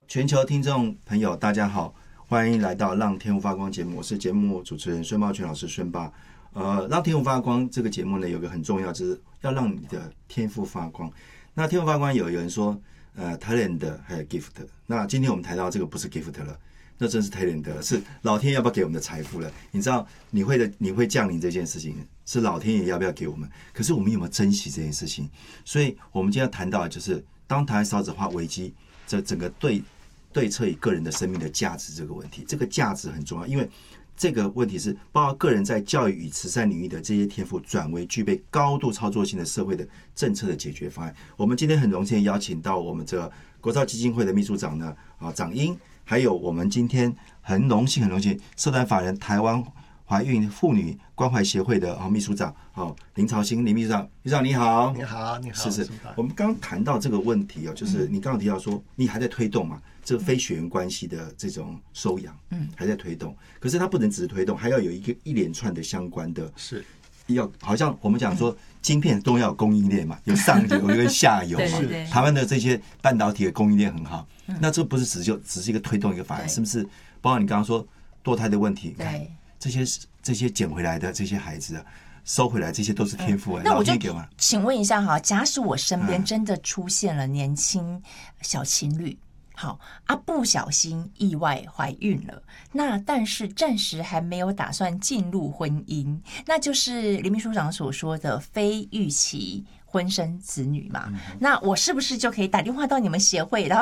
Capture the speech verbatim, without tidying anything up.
全球听众朋友，大家好，欢迎来到《让天赋发光》节目，我是节目主持人孙茂全老师孙爸。呃，让天赋发光这个节目呢，有个很重要，就是要让你的天赋发光。那天赋发光有有人说，呃 ，talent 还有 gift。那今天我们谈到这个不是 gift 了，那真是 talent 了，是老天要不要给我们的财富了？你知道，你会的，你会降临这件事情，是老天爷要不要给我们？可是我们有没有珍惜这件事情？所以我们今天要谈到的就是，当台湾少子化危机，这整个对对策以个人的生命的价值这个问题，这个价值很重要，因为这个问题是包括个人在教育与慈善领域的这些天赋转为具备高度操作性的社会的政策的解决方案。我们今天很荣幸邀请到我们这个国造基金会的秘书长呢，啊，长英，还有我们今天很荣幸很荣幸社团法人台湾怀孕妇女关怀协会的啊秘书长，好，林朝兴林秘书长，秘书长你好。 你好，你好。 是是，我们刚刚谈到这个问题哦，就是你刚刚提到说你还在推动嘛，这个非血缘关系的这种收养，嗯，还在推动。可是它不能只是推动，还要有一个一连串的相关的，是要好像我们讲说晶片都要有供应链嘛，有上游跟下游嘛。 对对对， 台湾的这些半导体的供应链很好，嗯、那这不是只就只是一个推动一个法案，是不是？包括你刚刚说堕胎的问题， 对。 这些这些捡回来的这些孩子啊，收回来这些都是天赋、欸嗯。 那我就请问一下哈，假使我身边真的出现了年轻小情侣，好啊，不小心意外怀孕了，那但是暂时还没有打算进入婚姻，那就是林秘书长所说的非预期婚生子女嘛、嗯？那我是不是就可以打电话到你们协会，然后